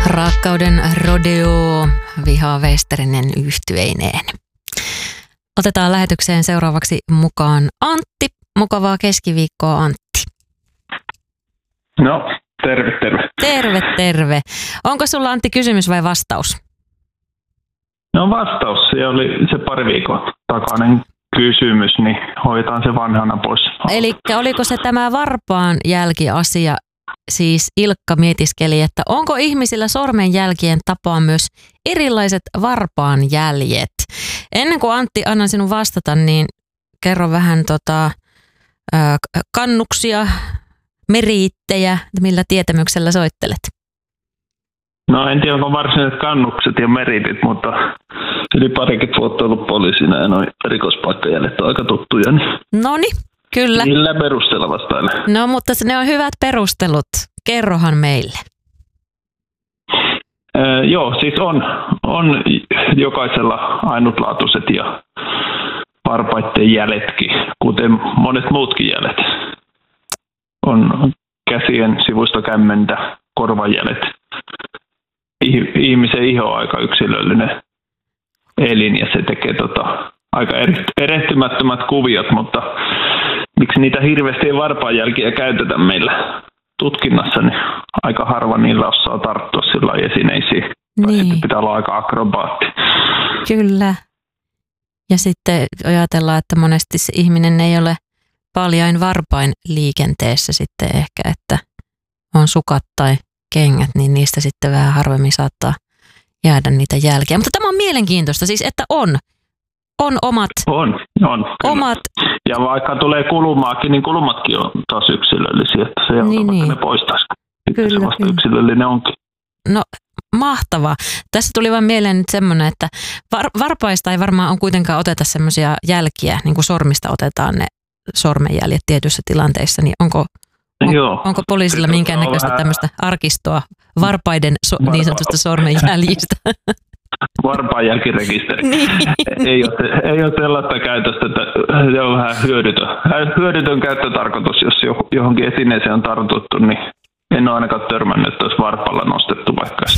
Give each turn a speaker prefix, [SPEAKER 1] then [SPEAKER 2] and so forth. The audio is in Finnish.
[SPEAKER 1] Rakkauden rodeo Vihaa Westerinen yhtyeineen. Otetaan lähetykseen seuraavaksi mukaan Antti. Mukavaa keskiviikkoa, Antti.
[SPEAKER 2] No, terve.
[SPEAKER 1] Terve. Onko sulla, Antti, kysymys vai vastaus?
[SPEAKER 2] No vastaus, se oli se pari viikon takainen kysymys, niin hoitaan se vanhana pois.
[SPEAKER 1] Elikkä oliko se tämä varpaan jälkiasia? Siis Ilkka mietiskeli, että onko ihmisillä sormenjälkien tapaan myös erilaiset varpaan jäljet? Ennen kuin Antti, annan sinun vastata, niin kerro vähän kannuksia, meriittejä, millä tietämyksellä soittelet.
[SPEAKER 2] No en tiedä, onko varsinaiset kannukset ja meritit, mutta yli parikymmentä vuotta ollut poliisina ja noin rikospaikkajäljet on aika tuttuja.
[SPEAKER 1] Noniin, kyllä.
[SPEAKER 2] Millä perusteella vastailen?
[SPEAKER 1] No mutta ne on hyvät perustelut. Kerrohan meille.
[SPEAKER 2] Joo, siis on jokaisella ainutlaatuiset ja varpaiden jäljetkin, kuten monet muutkin jäljet. On käsien sivuista kämmentä, korvajäljet. Ihmisen iho on aika yksilöllinen elin ja se tekee aika erehtymättömät kuviot, mutta miksi niitä hirveästi varpaanjälkiä käytetään meillä tutkinnassa, niin aika harva niillä osaa tarttua sillä esineisiin. Tai sitten pitää olla aika akrobaatti.
[SPEAKER 1] Kyllä. Ja sitten ajatellaan, että monesti se ihminen ei ole paljain varpain liikenteessä sitten ehkä, että on sukat tai kengät, niin niistä sitten vähän harvemmin saattaa jäädä niitä jälkiä. Mutta tämä on mielenkiintoista, siis että on omat.
[SPEAKER 2] On.
[SPEAKER 1] Omat.
[SPEAKER 2] Ja vaikka tulee kulumaakin, niin kulumatkin on taas yksilöllisiä, että se on vaikka ne poistaisi.
[SPEAKER 1] Kyllä,
[SPEAKER 2] se vasta yksilöllinen onkin.
[SPEAKER 1] No mahtavaa. Tässä tuli vaan mieleen nyt semmoinen, että varpaista ei varmaan on kuitenkaan oteta semmoisia jälkiä, niin kuin sormista otetaan ne sormenjäljet tietyissä tilanteissa, niin onko poliisilla minkäännäköistä tämmöistä arkistoa varpaiden niin sanotusta sormenjäljistä?
[SPEAKER 2] Varpaanjälkirekisteri.
[SPEAKER 1] Niin.
[SPEAKER 2] Ei ole sellaista käytöstä, että se on vähän hyödytön käyttötarkoitus, jos johonkin esineeseen on tartuttu, niin en ole ainakaan törmännyt, että olisi varpalla nostettu vaikka